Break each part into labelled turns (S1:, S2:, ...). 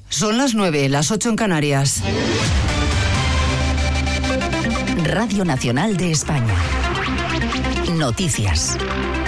S1: Son las 9, las 8 en Canarias.
S2: Radio Nacional de España. Noticias.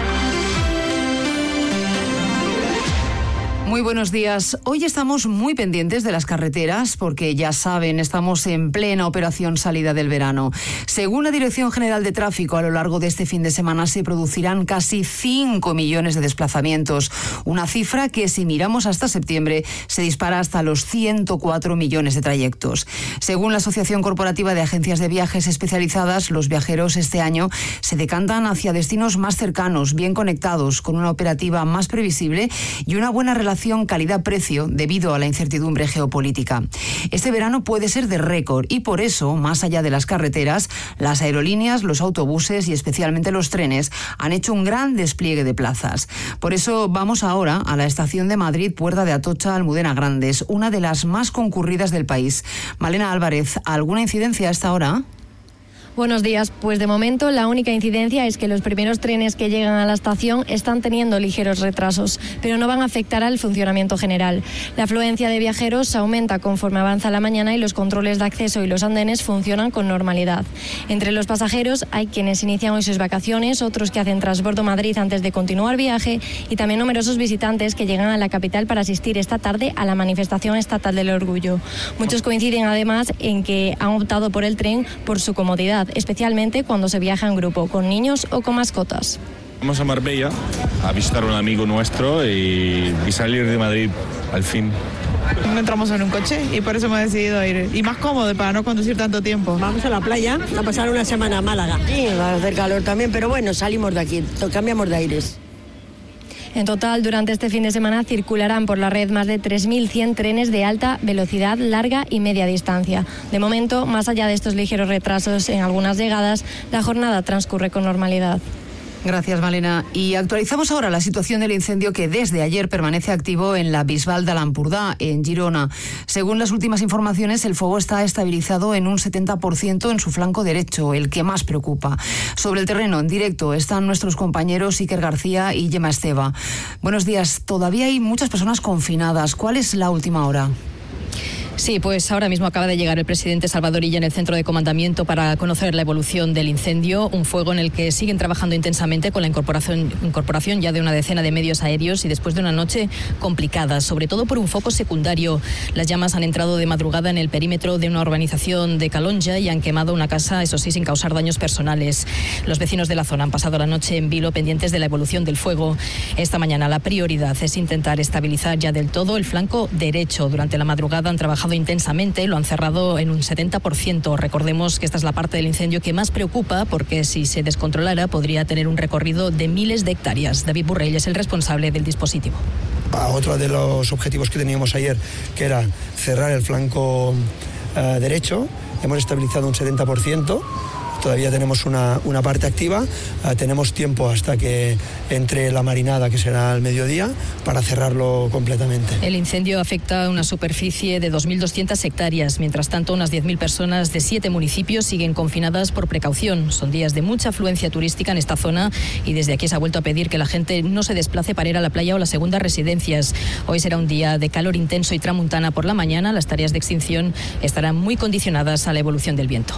S1: Muy buenos días. Hoy estamos muy pendientes de las carreteras porque, ya saben, estamos en plena operación salida del verano. Según la Dirección General de Tráfico, a lo largo de este fin de semana se producirán casi 5 millones de desplazamientos, una cifra que, si miramos hasta septiembre, se dispara hasta los 104 millones de trayectos. Según la Asociación Corporativa de Agencias de Viajes Especializadas, los viajeros este año se decantan hacia destinos más cercanos, bien conectados, con una operativa más previsible y una buena relación calidad-precio debido a la incertidumbre geopolítica. Este verano puede ser de récord y por eso, más allá de las carreteras, las aerolíneas, los autobuses y especialmente los trenes han hecho un gran despliegue de plazas. Por eso vamos ahora a la estación de Madrid, Puerta de Atocha, Almudena Grandes, una de las más concurridas del país. Malena Álvarez, ¿alguna incidencia a esta hora?
S3: Buenos días. Pues de momento la única incidencia es que los primeros trenes que llegan a la estación están teniendo ligeros retrasos, pero no van a afectar al funcionamiento general. La afluencia de viajeros aumenta conforme avanza la mañana y los controles de acceso y los andenes funcionan con normalidad. Entre los pasajeros hay quienes inician hoy sus vacaciones, otros que hacen transbordo Madrid antes de continuar viaje y también numerosos visitantes que llegan a la capital para asistir esta tarde a la manifestación estatal del orgullo. Muchos coinciden además en que han optado por el tren por su comodidad, especialmente cuando se viaja en grupo, con niños o con mascotas.
S4: Vamos a Marbella a visitar a un amigo nuestro y salir de Madrid al fin.
S5: No entramos en un coche y por eso hemos decidido ir. Y más cómodo para no conducir tanto tiempo.
S6: Vamos a la playa a pasar una semana a Málaga. Sí, va a hacer calor también, pero bueno, salimos de aquí, cambiamos de aires.
S3: En total, durante este fin de semana circularán por la red más de 3.100 trenes de alta velocidad, larga y media distancia. De momento, más allá de estos ligeros retrasos en algunas llegadas, la jornada transcurre con normalidad.
S1: Gracias, Malena. Y actualizamos ahora la situación del incendio que desde ayer permanece activo en la Bisbal de l'Empordà, en Girona. Según las últimas informaciones, el fuego está estabilizado en un 70% en su flanco derecho, el que más preocupa. Sobre el terreno, en directo, están nuestros compañeros Iker García y Gemma Esteva. Buenos días. Todavía hay muchas personas confinadas. ¿Cuál es la última hora?
S7: Sí, pues ahora mismo acaba de llegar el presidente Salvador Illa en el centro de comandamiento para conocer la evolución del incendio, un fuego en el que siguen trabajando intensamente con la incorporación ya de una decena de medios aéreos y después de una noche complicada, sobre todo por un foco secundario. Las llamas han entrado de madrugada en el perímetro de una urbanización de Calonja y han quemado una casa, eso sí, sin causar daños personales. Los vecinos de la zona han pasado la noche en vilo pendientes de la evolución del fuego. Esta mañana la prioridad es intentar estabilizar ya del todo el flanco derecho. Durante la madrugada han trabajado intensamente, lo han cerrado en un 70%. Recordemos que esta es la parte del incendio que más preocupa porque si se descontrolara podría tener un recorrido de miles de hectáreas. David Burrell es el responsable del dispositivo.
S8: Otro de los objetivos que teníamos ayer, que era cerrar el flanco derecho, hemos estabilizado un 70%. Todavía tenemos una parte activa, tenemos tiempo hasta que entre la marinada, que será al mediodía, para cerrarlo completamente.
S7: El incendio afecta a una superficie de 2.200 hectáreas. Mientras tanto, unas 10.000 personas de 7 municipios siguen confinadas por precaución. Son días de mucha afluencia turística en esta zona y desde aquí se ha vuelto a pedir que la gente no se desplace para ir a la playa o las segundas residencias. Hoy será un día de calor intenso y tramuntana por la mañana. Las tareas de extinción estarán muy condicionadas a la evolución del viento.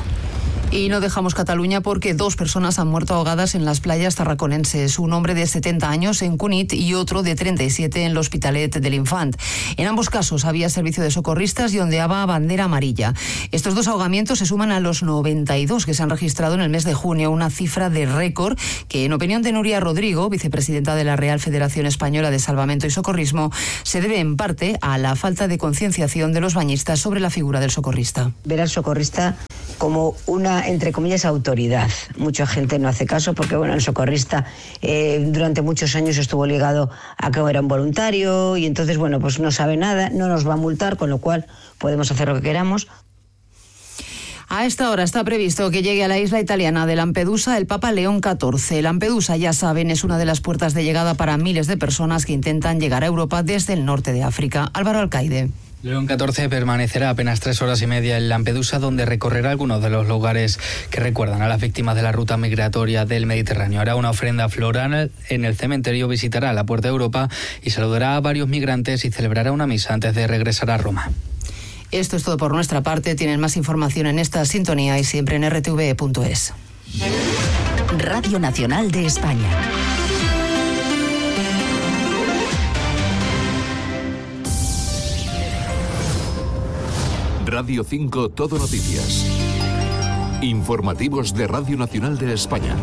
S1: Y no dejamos Cataluña porque 2 personas han muerto ahogadas en las playas tarraconenses. Un hombre de 70 años en Cunit y otro de 37 en el Hospitalet de l'Infant. En ambos casos había servicio de socorristas y ondeaba bandera amarilla. Estos 2 ahogamientos se suman a los 92 que se han registrado en el mes de junio, una cifra de récord que, en opinión de Nuria Rodrigo, vicepresidenta de la Real Federación Española de Salvamento y Socorrismo, se debe en parte a la falta de concienciación de los bañistas sobre la figura del socorrista.
S9: Ver al socorrista como una, entre comillas, autoridad. Mucha gente no hace caso porque, bueno, el socorrista durante muchos años estuvo ligado a que era un voluntario y entonces, bueno, pues no sabe nada, no nos va a multar, con lo cual podemos hacer lo que queramos.
S1: A esta hora está previsto que llegue a la isla italiana de Lampedusa el Papa León XIV. Lampedusa, ya saben, es una de las puertas de llegada para miles de personas que intentan llegar a Europa desde el norte de África. Álvaro Alcaide.
S10: León XIV permanecerá apenas 3 horas y media en Lampedusa, donde recorrerá algunos de los lugares que recuerdan a las víctimas de la ruta migratoria del Mediterráneo. Hará una ofrenda floral en el cementerio, visitará la Puerta de Europa y saludará a varios migrantes y celebrará una misa antes de regresar a Roma.
S1: Esto es todo por nuestra parte. Tienen más información en esta sintonía y siempre en rtve.es.
S2: Radio Nacional de España.
S11: Radio 5 Todo Noticias. Informativos de Radio Nacional de España.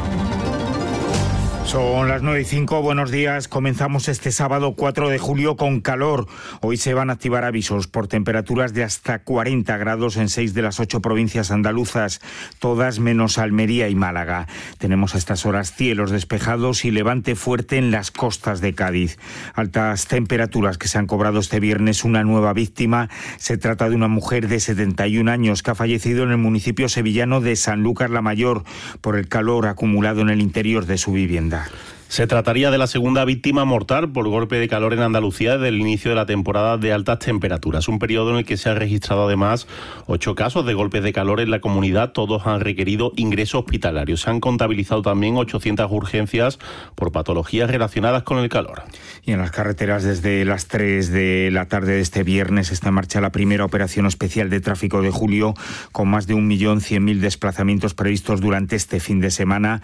S12: Son las 9:05, buenos días. Comenzamos este sábado 4 de julio con calor. Hoy se van a activar avisos por temperaturas de hasta 40 grados en 6 de las 8 provincias andaluzas, todas menos Almería y Málaga. Tenemos a estas horas cielos despejados y levante fuerte en las costas de Cádiz. Altas temperaturas que se han cobrado este viernes una nueva víctima. Se trata de una mujer de 71 años que ha fallecido en el municipio sevillano de Sanlúcar la Mayor por el calor acumulado en el interior de su vivienda.
S13: Se trataría de la segunda víctima mortal por golpe de calor en Andalucía desde el inicio de la temporada de altas temperaturas, un periodo en el que se han registrado además 8 casos de golpes de calor en la comunidad. Todos han requerido ingreso hospitalario. Se han contabilizado también 800 urgencias por patologías relacionadas con el calor.
S12: Y en las carreteras desde las 3 de la tarde de este viernes está en marcha la primera operación especial de tráfico de julio, con más de 1.100.000 desplazamientos previstos durante este fin de semana.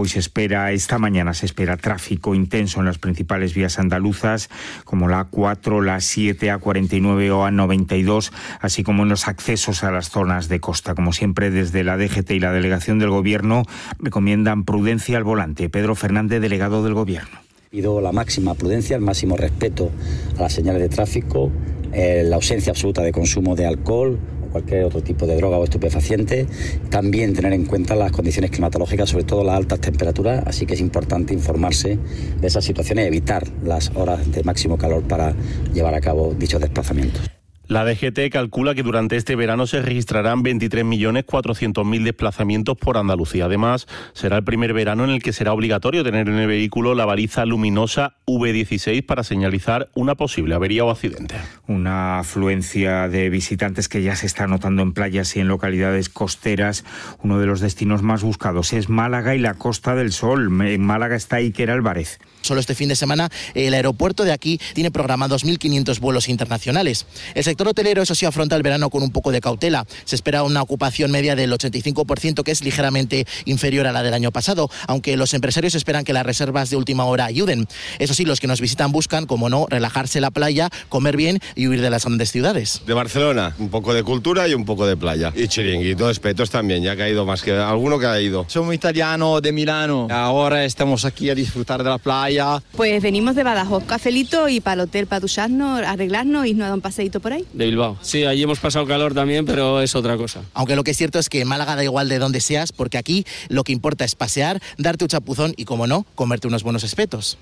S12: Esta mañana se espera tráfico intenso en las principales vías andaluzas, como la A4, la A7, A49 o A92, así como en los accesos a las zonas de costa. Como siempre, desde la DGT y la Delegación del Gobierno recomiendan prudencia al volante. Pedro Fernández, delegado del Gobierno.
S14: Pido la máxima prudencia, el máximo respeto a las señales de tráfico, la ausencia absoluta de consumo de alcohol o cualquier otro tipo de droga o estupefaciente. También tener en cuenta las condiciones climatológicas, sobre todo las altas temperaturas, así que es importante informarse de esas situaciones y evitar las horas de máximo calor para llevar a cabo dichos desplazamientos.
S13: La DGT calcula que durante este verano se registrarán 23.400.000 desplazamientos por Andalucía. Además, será el primer verano en el que será obligatorio tener en el vehículo la baliza luminosa V16 para señalizar una posible avería o accidente.
S12: Una afluencia de visitantes que ya se está notando en playas y en localidades costeras. Uno de los destinos más buscados es Málaga y la Costa del Sol. En Málaga está Iker Álvarez.
S15: Solo este fin de semana el aeropuerto de aquí tiene programados 1.500 vuelos internacionales. El sector hotelero, eso sí, afronta el verano con un poco de cautela. Se espera una ocupación media del 85%, que es ligeramente inferior a la del año pasado, aunque los empresarios esperan que las reservas de última hora ayuden. Eso sí, los que nos visitan buscan, como no, relajarse en la playa, comer bien y huir de las grandes ciudades.
S16: De Barcelona, un poco de cultura y un poco de playa. Y chiringuitos, espetos también, ya ha caído más que alguno que ha ido.
S17: Somos italianos de Milano, ahora estamos aquí a disfrutar de la playa.
S18: Pues venimos de Badajoz, cafelito y para el hotel, para ducharnos, arreglarnos y irnos a dar un paseíto por ahí.
S19: De Bilbao. Sí, allí hemos pasado calor también, pero es otra cosa.
S15: Aunque lo que es cierto es que en Málaga da igual de dónde seas, porque aquí lo que importa es pasear, darte un chapuzón y, como no, comerte unos buenos espetos.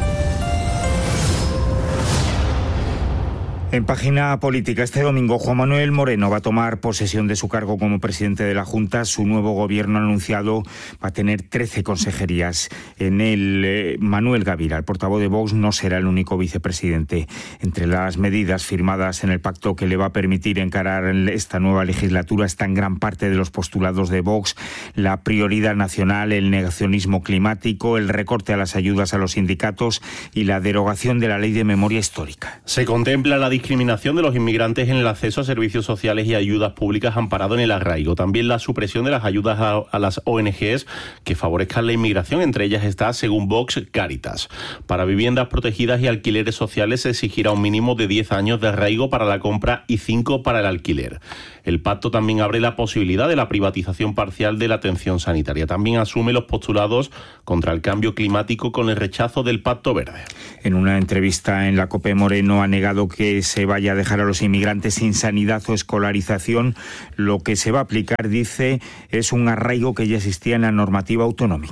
S12: En página política, este domingo Juan Manuel Moreno va a tomar posesión de su cargo como presidente de la Junta. Su nuevo gobierno anunciado va a tener 13 consejerías. En él, Manuel Gavira, el portavoz de Vox, no será el único vicepresidente. Entre las medidas firmadas en el pacto que le va a permitir encarar esta nueva legislatura están gran parte de los postulados de Vox: la prioridad nacional, el negacionismo climático, el recorte a las ayudas a los sindicatos y la derogación de la ley de memoria histórica.
S13: Se contempla la discriminación de los inmigrantes en el acceso a servicios sociales y ayudas públicas amparado en el arraigo. También la supresión de las ayudas a las ONGs que favorezcan la inmigración. Entre ellas está, según Vox, Cáritas. Para viviendas protegidas y alquileres sociales se exigirá un mínimo de 10 años de arraigo para la compra y 5 para el alquiler. El pacto también abre la posibilidad de la privatización parcial de la atención sanitaria. También asume los postulados contra el cambio climático con el rechazo del Pacto Verde.
S12: En una entrevista en la COPE, Moreno ha negado que se vaya a dejar a los inmigrantes sin sanidad o escolarización. Lo que se va a aplicar, dice, es un arraigo que ya existía en la normativa autonómica.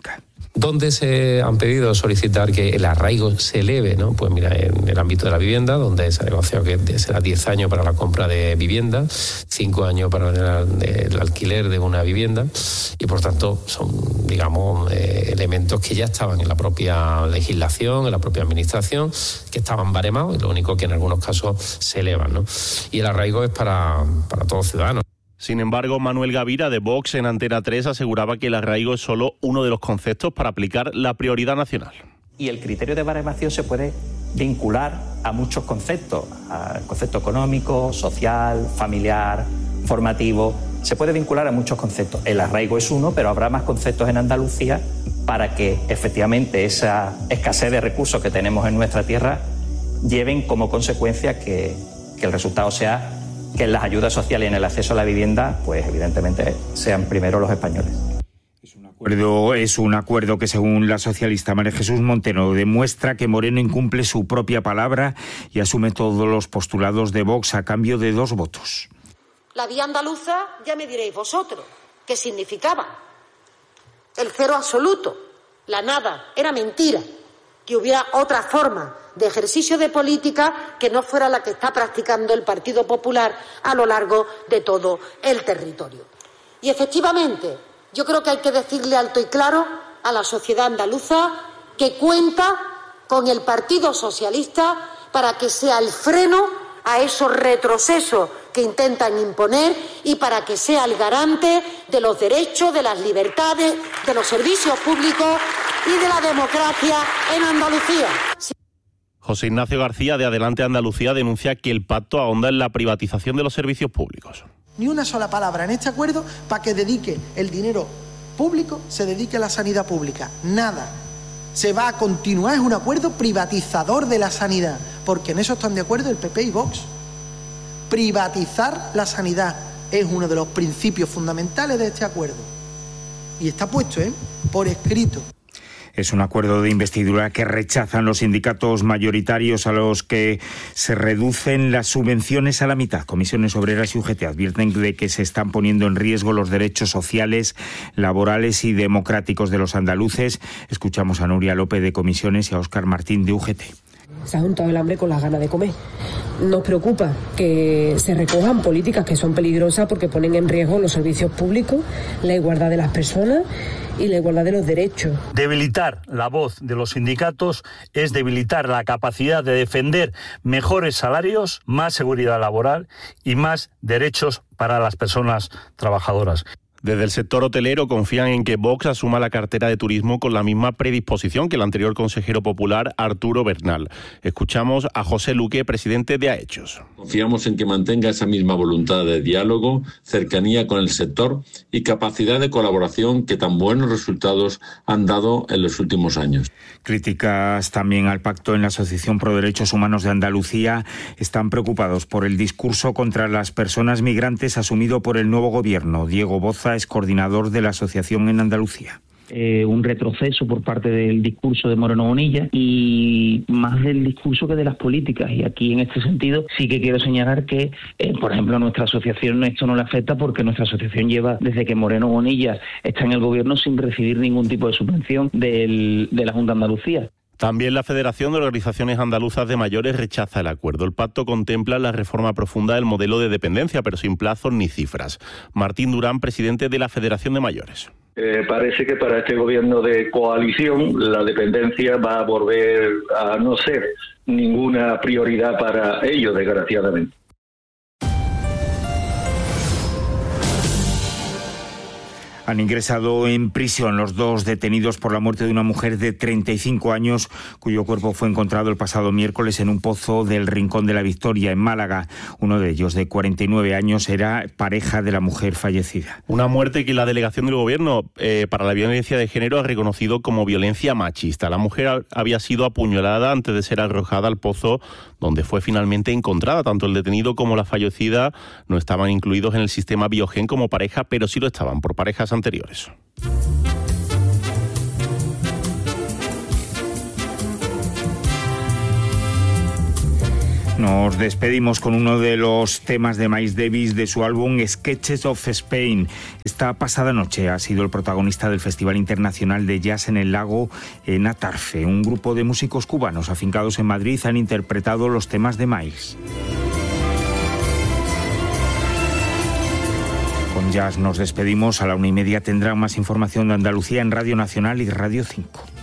S20: ¿Dónde se han pedido solicitar que el arraigo se eleve? ¿No? Pues mira, en el ámbito de la vivienda, donde se ha negociado que será 10 años para la compra de vivienda, 5 años para el alquiler de una vivienda, y por tanto son, digamos, elementos que ya estaban en la propia legislación, en la propia administración, que estaban baremados, y lo único que en algunos casos se elevan, ¿no? Y el arraigo es para todos los ciudadanos.
S13: Sin embargo, Manuel Gavira, de Vox, en Antena 3, aseguraba que el arraigo es solo uno de los conceptos para aplicar la prioridad nacional.
S21: Y el criterio de baremación se puede vincular a muchos conceptos, al concepto económico, social, familiar, formativo. Se puede vincular a muchos conceptos. El arraigo es uno, pero habrá más conceptos en Andalucía para que efectivamente esa escasez de recursos que tenemos en nuestra tierra lleven como consecuencia que el resultado sea que en las ayudas sociales y en el acceso a la vivienda, pues evidentemente sean primero los españoles.
S12: Es un acuerdo que, según la socialista María Jesús Montero, demuestra que Moreno incumple su propia palabra y asume todos los postulados de Vox a cambio de 2 votos.
S22: La vía andaluza, ya me diréis vosotros, ¿qué significaba? El cero absoluto, la nada, era mentira, que hubiera otra forma de ejercicio de política que no fuera la que está practicando el Partido Popular a lo largo de todo el territorio. Y efectivamente, yo creo que hay que decirle alto y claro a la sociedad andaluza que cuenta con el Partido Socialista para que sea el freno a esos retrocesos que intentan imponer y para que sea el garante de los derechos, de las libertades, de los servicios públicos y de la democracia en Andalucía.
S13: José Ignacio García, de Adelante Andalucía, denuncia que el pacto ahonda en la privatización de los servicios públicos.
S23: Ni una sola palabra en este acuerdo para que dedique el dinero público, se dedique a la sanidad pública. Nada. Se va a continuar, es un acuerdo privatizador de la sanidad, porque en eso están de acuerdo el PP y Vox. Privatizar la sanidad es uno de los principios fundamentales de este acuerdo. Y está puesto, por escrito.
S12: Es un acuerdo de investidura que rechazan los sindicatos mayoritarios, a los que se reducen las subvenciones a la mitad. Comisiones Obreras y UGT advierten de que se están poniendo en riesgo los derechos sociales, laborales y democráticos de los andaluces. Escuchamos a Nuria López, de Comisiones, y a Óscar Martín, de UGT.
S24: Se ha juntado el hambre con las ganas de comer. Nos preocupa que se recojan políticas que son peligrosas porque ponen en riesgo los servicios públicos, la igualdad de las personas y la igualdad de los derechos.
S25: Debilitar la voz de los sindicatos es debilitar la capacidad de defender mejores salarios, más seguridad laboral y más derechos para las personas trabajadoras.
S13: Desde el sector hotelero confían en que Vox asuma la cartera de turismo con la misma predisposición que el anterior consejero popular Arturo Bernal. Escuchamos a José Luque, presidente de AEchos.
S26: Confiamos en que mantenga esa misma voluntad de diálogo, cercanía con el sector y capacidad de colaboración que tan buenos resultados han dado en los últimos años.
S12: Críticas también al pacto en la Asociación Pro Derechos Humanos de Andalucía. Están preocupados por el discurso contra las personas migrantes asumido por el nuevo gobierno. Diego Boza es coordinador de la asociación en Andalucía.
S27: Un retroceso por parte del discurso de Moreno Bonilla y más del discurso que de las políticas. Y aquí, en este sentido, sí que quiero señalar que, por ejemplo, a nuestra asociación esto no le afecta porque nuestra asociación lleva desde que Moreno Bonilla está en el gobierno sin recibir ningún tipo de subvención de la Junta de Andalucía.
S13: También la Federación de Organizaciones Andaluzas de Mayores rechaza el acuerdo. El pacto contempla la reforma profunda del modelo de dependencia, pero sin plazos ni cifras. Martín Durán, presidente de la Federación de Mayores.
S28: Parece que para este gobierno de coalición la dependencia va a volver a no ser ninguna prioridad para ellos, desgraciadamente.
S12: Han ingresado en prisión los 2 detenidos por la muerte de una mujer de 35 años, cuyo cuerpo fue encontrado el pasado miércoles en un pozo del Rincón de la Victoria, en Málaga. Uno de ellos, de 49 años, era pareja de la mujer fallecida.
S13: Una muerte que la delegación del Gobierno para la violencia de género ha reconocido como violencia machista. La mujer había sido apuñalada antes de ser arrojada al pozo, donde fue finalmente encontrada. Tanto el detenido como la fallecida no estaban incluidos en el sistema Biogen como pareja, pero sí lo estaban por parejas anteriores.
S12: Nos despedimos con uno de los temas de Miles Davis de su álbum Sketches of Spain. Esta pasada noche ha sido el protagonista del Festival Internacional de Jazz en el Lago, en Atarfe. Un grupo de músicos cubanos afincados en Madrid han interpretado los temas de Miles. Con Jazz nos despedimos. A la 1:30 tendrán más información de Andalucía en Radio Nacional y Radio 5.